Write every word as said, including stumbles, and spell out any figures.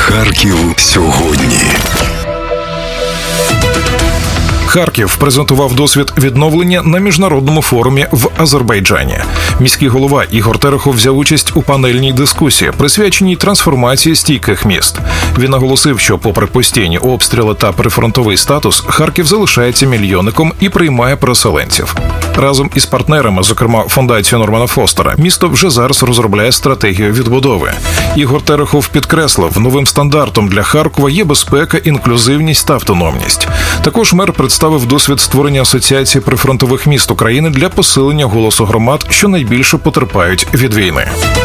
Харків сьогодні. Харків презентував досвід відновлення на міжнародному форумі в Азербайджані. Міський голова Ігор Терехов взяв участь у панельній дискусії, присвяченій трансформації стійких міст. Він наголосив, що попри постійні обстріли та прифронтовий статус, Харків залишається мільйонником і приймає переселенців. Разом із партнерами, зокрема фондацією Нормана Фостера, місто вже зараз розробляє стратегію відбудови. Ігор Терехов підкреслив, новим стандартом для Харкова є безпека, інклюзивність та автономність. Також мер представив досвід створення асоціації прифронтових міст України для посилення голосу громад, що найбільше потерпають від війни.